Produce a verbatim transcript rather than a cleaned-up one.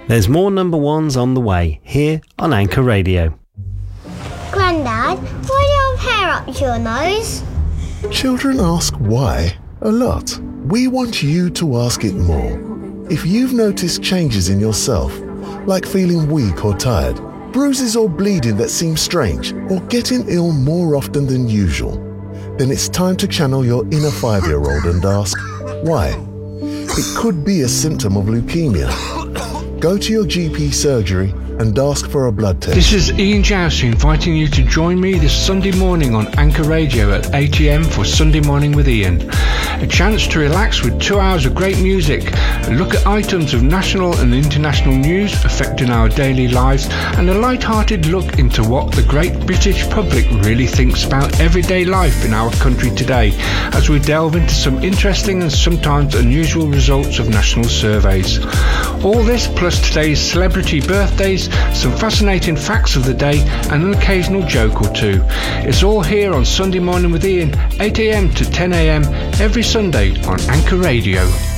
There's more number ones on the way, here on Anchor Radio. Grandad, why do you have hair up your nose? Children ask why a lot. We want you to ask it more. If you've noticed changes in yourself, like feeling weak or tired, bruises or bleeding that seem strange, or getting ill more often than usual, then it's time to channel your inner five-year-old and ask, why? It could be a symptom of leukemia. Go to your G P surgery and ask for a blood test. This is Ian Joust inviting you to join me this Sunday morning on Anchor Radio at eight a m for Sunday Morning with Ian. A chance to relax with two hours of great music, a look at items of national and international news affecting our daily lives, and a light-hearted look into what the great British public really thinks about everyday life in our country today, as we delve into some interesting and sometimes unusual results of national surveys. All this plus today's celebrity birthdays, some fascinating facts of the day, and an occasional joke or two. It's all here on Sunday Morning with Ian, eight a m to ten a m every Sunday on Anchor Radio.